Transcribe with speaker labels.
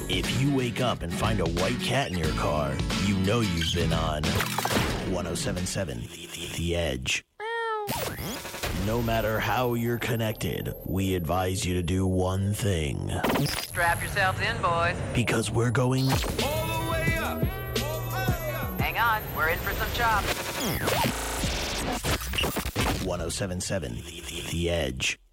Speaker 1: If you wake up and find a white cat in your car, you know you've been on 107.7 The Edge. No matter how you're connected, we advise you to do one thing.
Speaker 2: Strap yourselves in, boys.
Speaker 1: Because we're going
Speaker 3: All the way up.
Speaker 2: Hang on, we're in for some chops.
Speaker 1: 107.7 The Edge.